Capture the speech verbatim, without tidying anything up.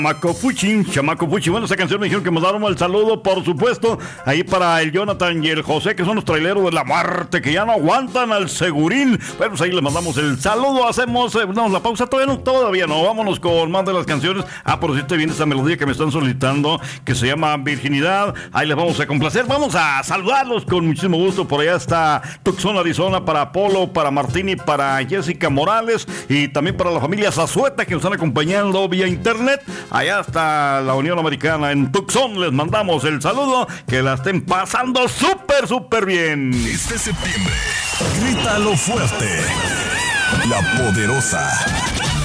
Chamaco Puchi, Chamaco Puchi. Bueno, esa canción me dijeron que mandaron el saludo, por supuesto, ahí para el Jonathan y el José, que son los traileros de la muerte, que ya no aguantan al segurín. Bueno, pues ahí les mandamos el saludo. Hacemos, eh, no, la pausa todavía no, todavía no. Vámonos con más de las canciones. Ah, por si te viene esta melodía que me están solicitando, que se llama Virginidad. Ahí les vamos a complacer. Vamos a saludarlos con muchísimo gusto. Por allá está Tucson, Arizona, para Apolo, para Martini, para Jessica Morales y también para la familia Zazueta, que nos están acompañando vía internet. Allá está la Unión Americana en Tucson. Les mandamos el saludo. Que la estén pasando súper, súper bien. Este septiembre, grítalo fuerte. La Poderosa.